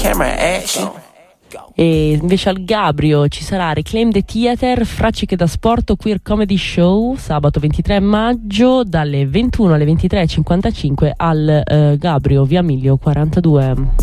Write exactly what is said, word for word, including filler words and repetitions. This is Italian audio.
camera action. E invece al Gabrio ci sarà Reclaim the Theater, Fracciche da Sport Queer Comedy Show sabato ventitré maggio dalle ventuno alle ventitré e cinquantacinque al uh, Gabrio via Miglio quarantadue.